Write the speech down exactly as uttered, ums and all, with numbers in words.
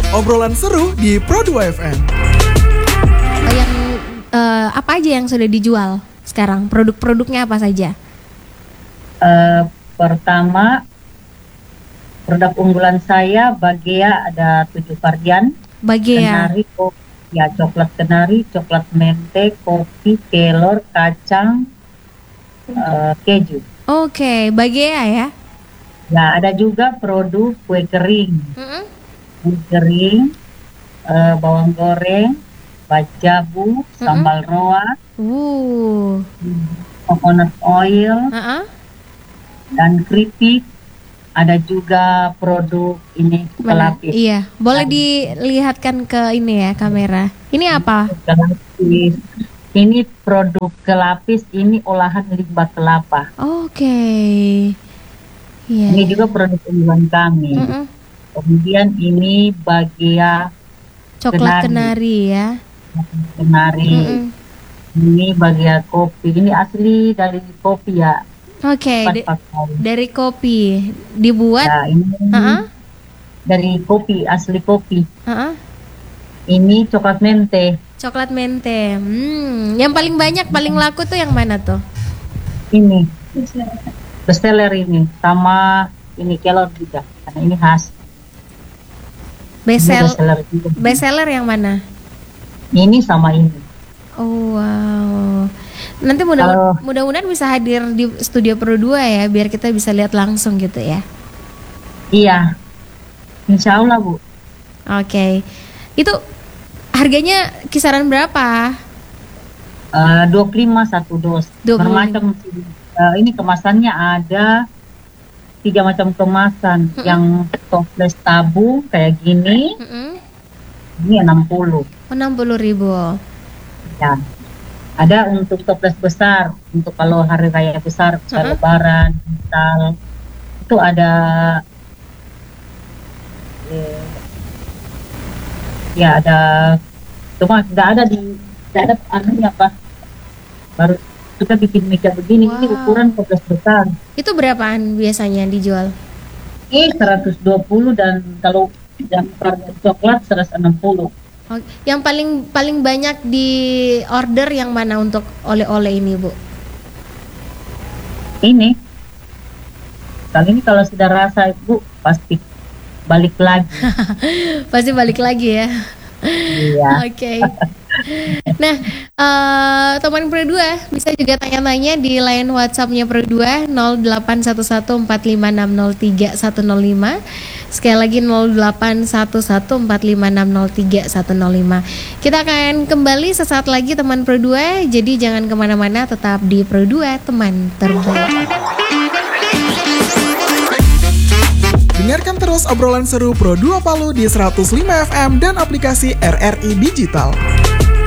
obrolan seru di Pro dua F M. Yang uh, apa aja yang sudah dijual sekarang? Produk-produknya apa saja? Uh, pertama, produk unggulan saya Bagea ada tujuh varian. Bagea. Kenari, kopi, ya coklat kenari, coklat mente, kopi, kelor, kacang, uh, keju. Oke, okay, Bagea ya. Ya, ada juga produk kue kering. Mm-hmm. Kue kering, uh, bawang goreng, bajabu, mm-hmm. sambal roa, uh. coconut oil, uh-uh. dan keripik. Ada juga produk ini kelapis. Iya, boleh nah. dilihatkan ke ini ya kamera. Ini apa? Kelapis. Ini produk kelapis, ini olahan limbah kelapa. Oke. Okay. Yeah. Ini juga produk unggulan kami. Mm-mm. Kemudian ini Bagea coklat kenari, kenari ya. Kenari. Mm-mm. Ini Bagea kopi. Ini asli dari kopi ya. Oke, okay, d- dari kopi dibuat. Ya, ini uh-huh. dari kopi, asli kopi. Uh-huh. Ini coklat mente. Coklat mente. Hmm, yang paling banyak, paling laku tuh yang mana tuh? Ini, bestseller ini, sama ini kelor juga, karena ini khas. Bestseller. Bestseller, bestseller yang mana? Ini sama ini. Oh wow. Nanti mudah uh, mudah-mudahan bisa hadir di studio Pro dua ya, biar kita bisa lihat langsung gitu ya. Iya, insya Allah Bu. Oke, okay. Itu harganya kisaran berapa? Uh, dua puluh lima satu dos. Bermacam. Uh, ini kemasannya ada tiga macam kemasan. Mm-mm. Yang toples tabung kayak gini, Mm-mm. ini enam puluh. enam puluh ribu. Ya. Ada untuk toples besar, untuk kalau hari raya besar, besar uh-huh. lebaran, misal itu ada eh, ya ada, cuma nggak ada di, nggak ada anunya apa, baru kita bikin meja begini. Wow. Ini ukuran toples besar. Itu berapaan biasanya dijual? Ini seratus dua puluh dan kalau yang varian coklat seratus enam puluh. Yang paling paling banyak di order yang mana untuk oleh-oleh ini Bu? Ini kali ini kalau sudah rasa Bu pasti balik lagi. Pasti balik lagi ya. Iya. Oke. Okay. Nah, uh, teman Pro dua bisa juga tanya-tanya di line WhatsApp-nya Pro dua nol delapan satu satu empat lima enam nol tiga satu nol lima. Sekali lagi nol delapan satu satu empat lima enam nol tiga satu nol lima. Kita akan kembali sesaat lagi teman Pro dua. Jadi jangan kemana-mana, tetap di Pro dua, teman terbaik. Dengarkan terus obrolan seru Pro dua Palu di seratus lima F M dan aplikasi R R I Digital.